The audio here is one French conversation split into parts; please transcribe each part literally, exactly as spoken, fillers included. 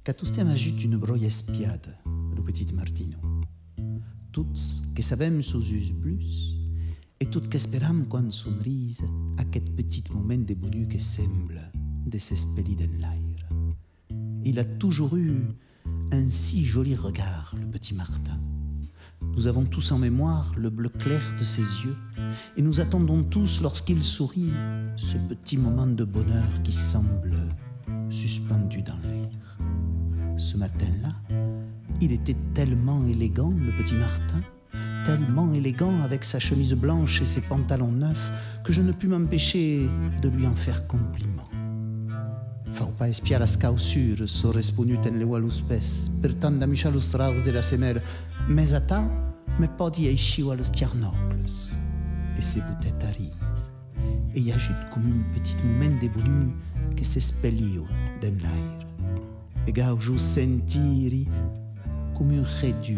che tu stiamo ajut une broie espiade, le petit Martino. Tots que sabem sos us blus, et tot qu'esperam quan sonrise aquest petit moment de bonheur que semble de s'espelir dans l'air. Il a toujours eu un si joli regard, le petit Martin. Nous avons tous en mémoire le bleu clair de ses yeux et nous attendons tous, lorsqu'il sourit, ce petit moment de bonheur qui semble suspendu dans l'air. Ce matin-là, il était tellement élégant, le petit Martin, tellement élégant avec sa chemise blanche et ses pantalons neufs que je ne pus m'empêcher de lui en faire compliment. Fau pas espiar las causures so responut en leua los pes, per tant d'amichar los traus de la semelle, mais a tau me podi eixiu a los tiarnocles. Et c'est peut-être à rise. Et y ajoute comme un petit moment de bonheur que s'espeliu dans l'air. Et gaujou sentiri comme un redumi.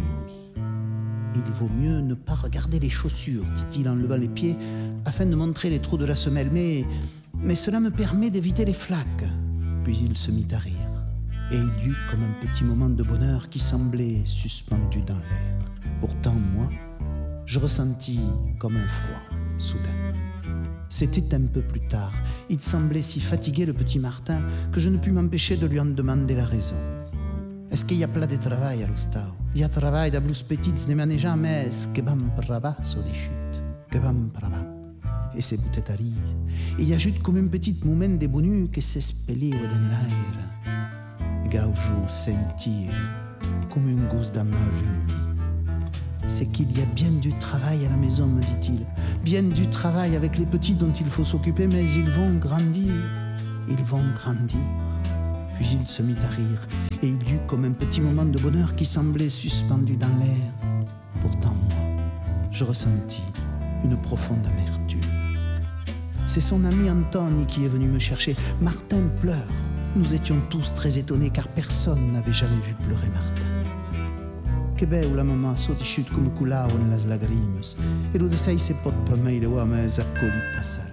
Il vaut mieux ne pas regarder les chaussures, dit-il en levant les pieds, afin de montrer les trous de la semelle, mais, mais cela me permet d'éviter les flaques. Puis il se mit à rire, et il y eut comme un petit moment de bonheur qui semblait suspendu dans l'air. Pourtant, moi, je ressentis comme un froid, soudain. C'était un peu plus tard. Il semblait si fatigué, le petit Martin, que je ne pus m'empêcher de lui en demander la raison. Est-ce qu'il y a plat de travail à l'hostal? Il y a travail da blus petites ne manejar, mais que vam prava, so de chute, que vam prava. Et c'est peut-être à rise. Et il y a juste comme un petit moment de bonheur que s'espeliu dans l'air. Et gaujou sentir comme un gousse d'amarumi. C'est qu'il y a bien du travail à la maison, me dit-il. Bien du travail avec les petits dont il faut s'occuper, mais ils vont grandir. Ils vont grandir. Puis il se mit à rire, et il y eut comme un petit moment de bonheur qui semblait suspendu dans l'air. Pourtant, moi, je ressentis une profonde amertume. C'est son ami Anthony qui est venu me chercher. Martin pleure. Nous étions tous très étonnés, car personne n'avait jamais vu pleurer Martin. Que belle la maman so di chute come culauen las lagrimes. E lo de sei se pot pa mai le uames accoli passara.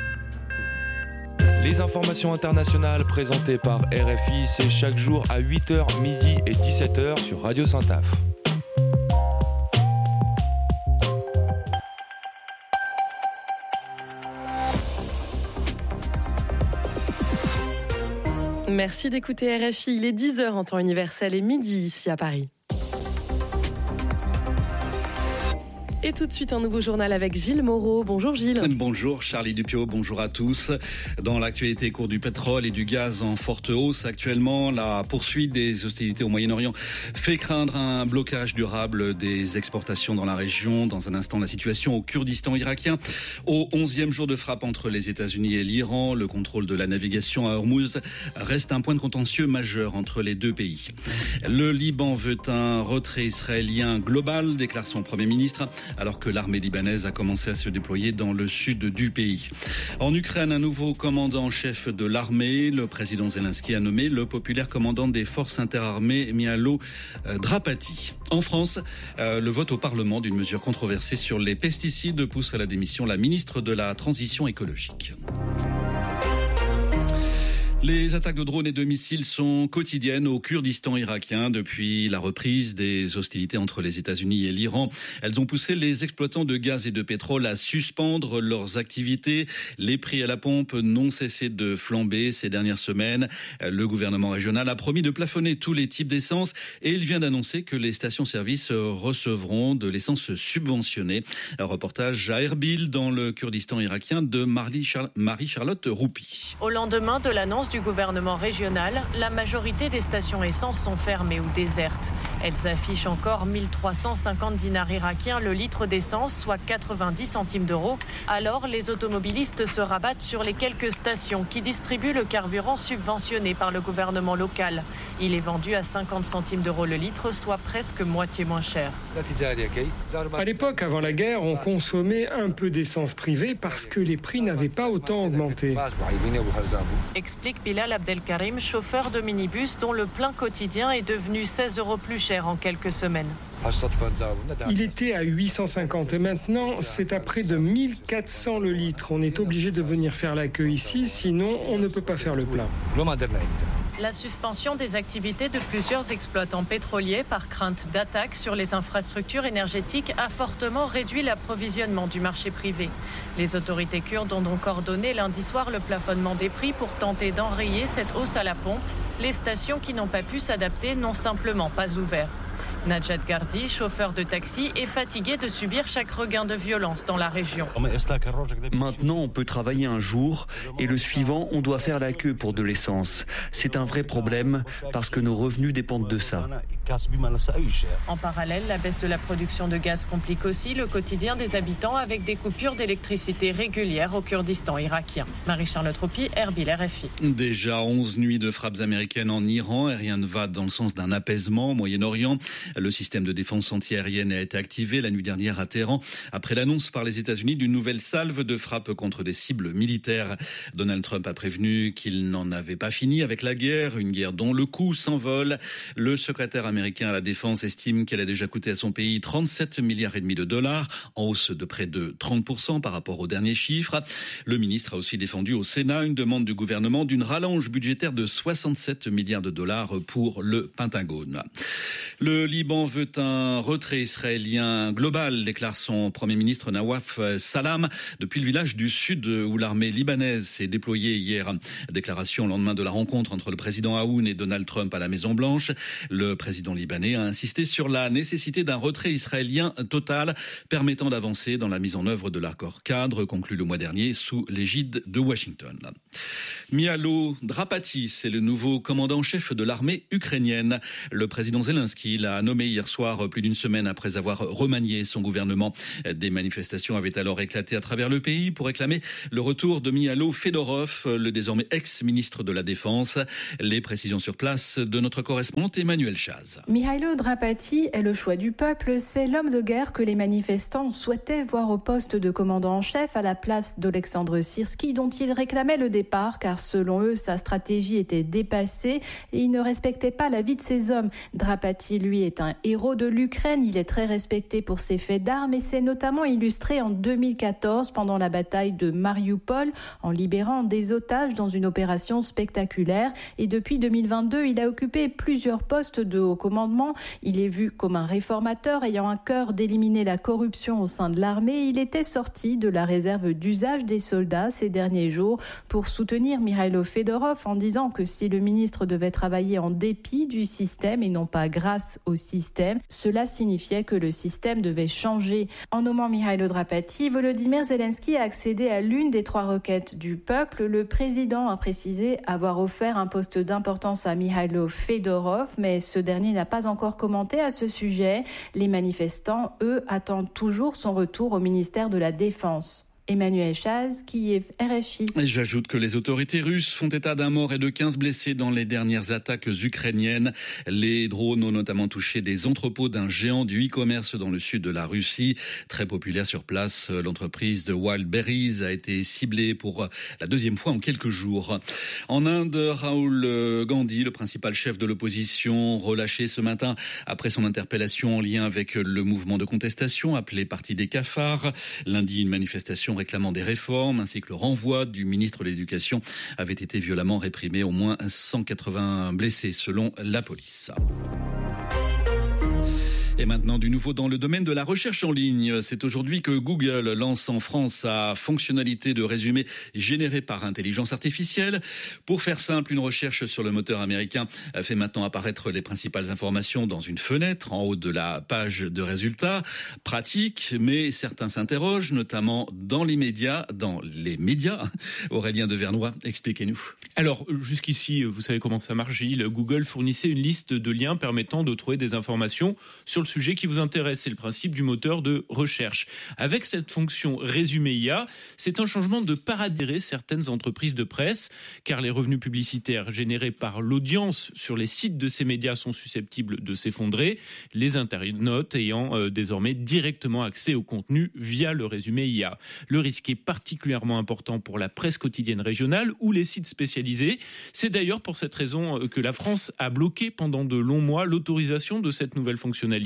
Les informations internationales présentées par R F I, c'est chaque jour à huit heures, midi et dix-sept heures sur Radio Saint-Af. Merci d'écouter R F I. Il est dix heures en temps universel et midi ici à Paris. Et tout de suite, un nouveau journal avec Gilles Moreau. Bonjour Gilles. Bonjour Charlie Dupiot, bonjour à tous. Dans l'actualité, cours du pétrole et du gaz en forte hausse actuellement, la poursuite des hostilités au Moyen-Orient fait craindre un blocage durable des exportations dans la région. Dans un instant, la situation au Kurdistan irakien. Au onzième jour de frappe entre les États-Unis et l'Iran, le contrôle de la navigation à Hormuz reste un point de contentieux majeur entre les deux pays. Le Liban veut un retrait israélien global, déclare son Premier ministre, alors que l'armée libanaise a commencé à se déployer dans le sud du pays. En Ukraine, un nouveau commandant en chef de l'armée. Le président Zelensky a nommé le populaire commandant des forces interarmées, Mihailo Drapati. En France, euh, le vote au Parlement d'une mesure controversée sur les pesticides pousse à la démission la ministre de la Transition écologique. Les attaques de drones et de missiles sont quotidiennes au Kurdistan irakien depuis la reprise des hostilités entre les États-Unis et l'Iran. Elles ont poussé les exploitants de gaz et de pétrole à suspendre leurs activités. Les prix à la pompe n'ont cessé de flamber ces dernières semaines. Le gouvernement régional a promis de plafonner tous les types d'essence et il vient d'annoncer que les stations-service recevront de l'essence subventionnée. Un reportage à Erbil dans le Kurdistan irakien de Marie-Charlotte Roupi. Au lendemain de l'annonce du gouvernement régional, la majorité des stations essence sont fermées ou désertes. Elles affichent encore mille trois cent cinquante dinars irakiens le litre d'essence, soit quatre-vingt-dix centimes d'euros. Alors, les automobilistes se rabattent sur les quelques stations qui distribuent le carburant subventionné par le gouvernement local. Il est vendu à cinquante centimes d'euros le litre, soit presque moitié moins cher. À l'époque, avant la guerre, on consommait un peu d'essence privée parce que les prix n'avaient pas autant augmenté. Explique Bilal Abdelkarim, chauffeur de minibus dont le plein quotidien est devenu seize euros plus cher en quelques semaines. Il était à huit cent cinquante et maintenant c'est à près de mille quatre cents le litre. On est obligé de venir faire la queue ici, sinon on ne peut pas faire le plein. La suspension des activités de plusieurs exploitants pétroliers par crainte d'attaque sur les infrastructures énergétiques a fortement réduit l'approvisionnement du marché privé. Les autorités kurdes ont donc ordonné lundi soir le plafonnement des prix pour tenter d'enrayer cette hausse à la pompe. Les stations qui n'ont pas pu s'adapter n'ont simplement pas ouvert. Najat Gardi, chauffeur de taxi, est fatigué de subir chaque regain de violence dans la région. Maintenant, on peut travailler un jour et le suivant, on doit faire la queue pour de l'essence. C'est un vrai problème parce que nos revenus dépendent de ça. En parallèle, la baisse de la production de gaz complique aussi le quotidien des habitants avec des coupures d'électricité régulières au Kurdistan irakien. Marie-Charlotte Tropi, Erbil, R F I. Déjà onze nuits de frappes américaines en Iran et rien ne va dans le sens d'un apaisement au Moyen-Orient. Le système de défense antiaérienne a été activé la nuit dernière à Téhéran après l'annonce par les États-Unis d'une nouvelle salve de frappes contre des cibles militaires. Donald Trump a prévenu qu'il n'en avait pas fini avec la guerre, une guerre dont le coût s'envole. Le secrétaire américain à la défense estime qu'elle a déjà coûté à son pays trente-sept milliards et demi de dollars, en hausse de près de trente pour cent par rapport aux derniers chiffres. Le ministre a aussi défendu au Sénat une demande du gouvernement d'une rallonge budgétaire de soixante-sept milliards de dollars pour le Pentagone. Le Liban veut un retrait israélien global, déclare son Premier ministre Nawaf Salam, depuis le village du sud où l'armée libanaise s'est déployée hier. Déclaration au lendemain de la rencontre entre le président Aoun et Donald Trump à la Maison-Blanche. Le président libanais a insisté sur la nécessité d'un retrait israélien total permettant d'avancer dans la mise en œuvre de l'accord cadre conclu le mois dernier sous l'égide de Washington. Mihailo Drapati, c'est le nouveau commandant-chef de l'armée ukrainienne. Le président Zelensky l'a nommé hier soir, plus d'une semaine après avoir remanié son gouvernement. Des manifestations avaient alors éclaté à travers le pays pour réclamer le retour de Mihailo Fedorov, le désormais ex-ministre de la Défense. Les précisions sur place de notre correspondante Emmanuel Chaz. Mihailo Drapati est le choix du peuple. C'est l'homme de guerre que les manifestants souhaitaient voir au poste de commandant en chef à la place d'Olexandre Syrski, dont ils réclamaient le départ car selon eux, sa stratégie était dépassée et il ne respectait pas la vie de ses hommes. Drapati, lui, est un héros de l'Ukraine. Il est très respecté pour ses faits d'armes et s'est notamment illustré en deux mille quatorze pendant la bataille de Mariupol en libérant des otages dans une opération spectaculaire. Et depuis deux mille vingt-deux, il a occupé plusieurs postes de haut commandement. Il est vu comme un réformateur ayant à cœur d'éliminer la corruption au sein de l'armée. Il était sorti de la réserve d'usage des soldats ces derniers jours pour soutenir Mihailo Fedorov en disant que si le ministre devait travailler en dépit du système et non pas grâce au système, cela signifiait que le système devait changer. En nommant Mihailo Drapati, Volodymyr Zelensky a accédé à l'une des trois requêtes du peuple. Le président a précisé avoir offert un poste d'importance à Mihailo Fedorov, mais ce dernier n'a pas encore commenté à ce sujet. Les manifestants, eux, attendent toujours son retour au ministère de la Défense. Emmanuel Chaz, Kiev, R F I. Et j'ajoute que les autorités russes font état d'un mort et de quinze blessés dans les dernières attaques ukrainiennes. Les drones ont notamment touché des entrepôts d'un géant du e-commerce dans le sud de la Russie. Très populaire sur place, l'entreprise de Wildberries a été ciblée pour la deuxième fois en quelques jours. En Inde, Rahul Gandhi, le principal chef de l'opposition, relâché ce matin après son interpellation en lien avec le mouvement de contestation appelé Parti des cafards. Lundi, une manifestation réclamant des réformes ainsi que le renvoi du ministre de l'Éducation avait été violemment réprimé. Au moins cent quatre-vingts blessés selon la police. Et maintenant, du nouveau dans le domaine de la recherche en ligne. C'est aujourd'hui que Google lance en France sa fonctionnalité de résumé généré par intelligence artificielle. Pour faire simple, une recherche sur le moteur américain fait maintenant apparaître les principales informations dans une fenêtre en haut de la page de résultats. Pratique, mais certains s'interrogent, notamment dans les médias. Dans les médias. Aurélien Devernois, expliquez-nous. Alors, jusqu'ici, vous savez comment ça marche, Gilles. Google fournissait une liste de liens permettant de trouver des informations sur le sujet qui vous intéresse. C'est le principe du moteur de recherche. Avec cette fonction résumé I A, c'est un changement de paradigme certaines entreprises de presse, car les revenus publicitaires générés par l'audience sur les sites de ces médias sont susceptibles de s'effondrer, les internautes ayant euh, désormais directement accès au contenu via le résumé I A. Le risque est particulièrement important pour la presse quotidienne régionale ou les sites spécialisés. C'est d'ailleurs pour cette raison que la France a bloqué pendant de longs mois l'autorisation de cette nouvelle fonctionnalité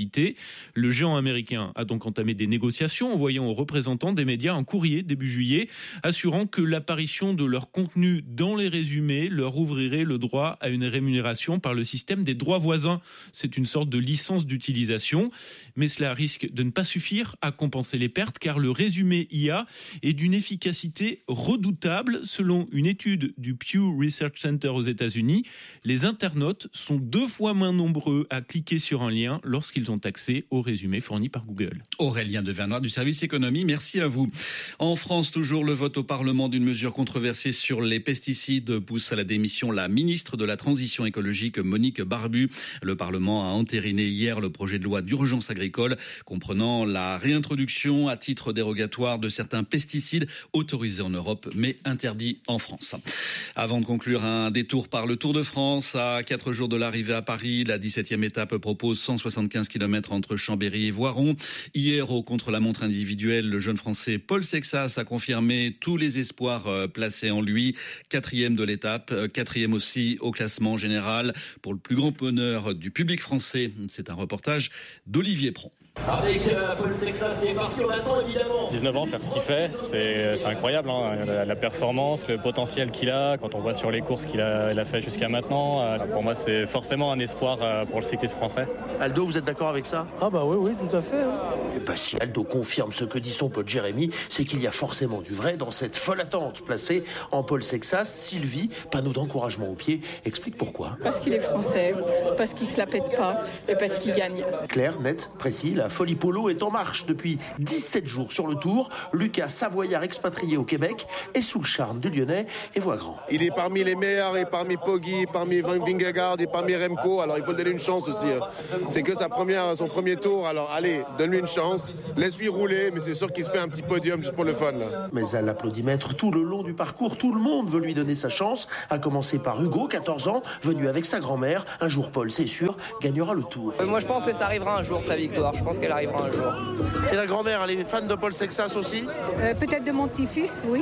qualité. Le géant américain a donc entamé des négociations, envoyant aux représentants des médias un courrier début juillet, assurant que l'apparition de leur contenu dans les résumés leur ouvrirait le droit à une rémunération par le système des droits voisins. C'est une sorte de licence d'utilisation, mais cela risque de ne pas suffire à compenser les pertes, car le résumé I A est d'une efficacité redoutable. Selon une étude du Pew Research Center aux États-Unis, les internautes sont deux fois moins nombreux à cliquer sur un lien lorsqu'ils ont accès au résumé fourni par Google. Aurélien Devernois du service économie, merci à vous. En France, toujours le vote au Parlement d'une mesure controversée sur les pesticides pousse à la démission la ministre de la Transition écologique, Monique Barbu. Le Parlement a entériné hier le projet de loi d'urgence agricole comprenant la réintroduction à titre dérogatoire de certains pesticides autorisés en Europe mais interdits en France. Avant de conclure, un détour par le Tour de France. À quatre jours de l'arrivée à Paris, la dix-septième étape propose cent soixante-quinze kilomètres entre Chambéry et Voiron. Hier, au contre-la-montre individuel, le jeune Français Paul Sexas a confirmé tous les espoirs placés en lui. Quatrième de l'étape, quatrième aussi au classement général. Pour le plus grand bonheur du public français, c'est un reportage d'Olivier Pron. Avec euh, Paul Sexas qui est parti, on attend évidemment. dix-neuf ans, faire ce qu'il fait, c'est, c'est incroyable. Hein. La, la performance, le potentiel qu'il a, quand on voit sur les courses qu'il a, il a fait jusqu'à maintenant, euh, pour moi c'est forcément un espoir euh, pour le cyclisme français. Aldo, vous êtes d'accord avec ça ? Ah bah oui, oui, tout à fait. Hein. Et bah si Aldo confirme ce que dit son pote Jérémy, c'est qu'il y a forcément du vrai dans cette folle attente placée en Paul Sexas. Sylvie, panneau d'encouragement au pied, explique pourquoi. Parce qu'il est français, parce qu'il se la pète pas et parce qu'il gagne. Clair, net, précis, la Folie Polo est en marche depuis dix-sept jours sur le Tour. Lucas, savoyard expatrié au Québec, est sous le charme du Lyonnais et voit grand. Il est parmi les meilleurs, et parmi Poggi, parmi Vingegaard et parmi Remco, alors il faut lui donner une chance aussi. C'est que sa première, son premier tour, alors allez, donne-lui une chance, laisse-lui rouler, mais c'est sûr qu'il se fait un petit podium juste pour le fun. Là. Mais à l'applaudimètre tout le long du parcours, tout le monde veut lui donner sa chance, à commencer par Hugo, quatorze ans, venu avec sa grand-mère. Un jour, Paul, c'est sûr, gagnera le Tour. Euh, moi je pense que ça arrivera un jour, sa victoire, je pense qu'elle arrivera un jour. Et la grand-mère, elle est fan de Paul Sexas aussi ? euh, Peut-être de mon petit-fils, oui.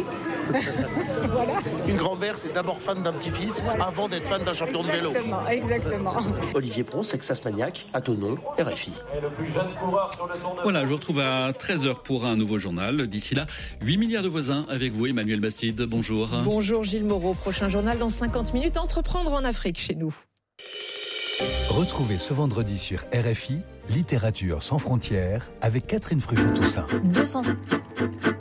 Voilà. Une grand-mère, c'est d'abord fan d'un petit-fils avant d'être fan d'un champion de vélo. Exactement, exactement. Olivier Pron, Sexas Maniac, à Thonon, R F I. Voilà, je vous retrouve à treize heures pour un nouveau journal. D'ici là, huit milliards de voisins avec vous, Emmanuel Bastide. Bonjour. Bonjour Gilles Moreau. Prochain journal dans cinquante minutes. Entreprendre en Afrique chez nous. Retrouvez ce vendredi sur R F I Littérature sans frontières avec Catherine Fruchon-Toussaint. deux cents